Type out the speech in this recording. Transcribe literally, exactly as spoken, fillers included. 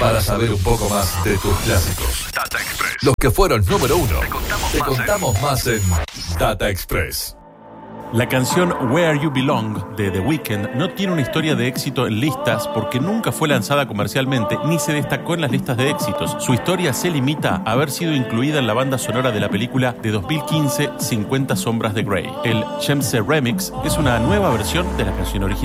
Para saber un poco más de tus clásicos. Data Express. Los que fueron número uno. Te contamos, Te contamos más, en... más en Data Express. La canción Where You Belong de The Weeknd no tiene una historia de éxito en listas porque nunca fue lanzada comercialmente ni se destacó en las listas de éxitos. Su historia se limita a haber sido incluida en la banda sonora de la película de dos mil quince cincuenta sombras de Grey. El Chemse Remix es una nueva versión de la canción original.